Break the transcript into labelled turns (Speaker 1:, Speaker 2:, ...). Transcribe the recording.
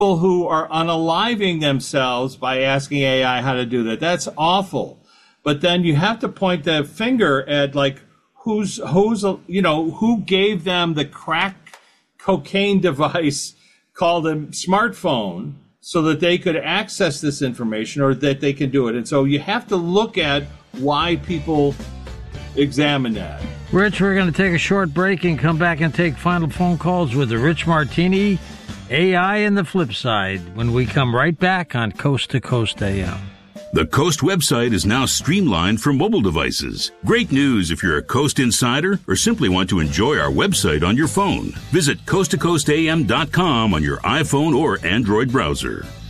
Speaker 1: people who are unaliving themselves by asking AI how to do that. That's awful. But then you have to point the finger at like who gave them the crack cocaine device called a smartphone so that they could access this information or that they can do it. And so you have to look at why people examine that.
Speaker 2: Rich, we're going to take a short break and come back and take final phone calls with the Rich Martini, AI and the Flip Side, when we come right back on Coast to Coast AM.
Speaker 3: The Coast website is now streamlined for mobile devices. Great news if you're a Coast insider or simply want to enjoy our website on your phone. Visit coasttocoastam.com on your iPhone or Android browser.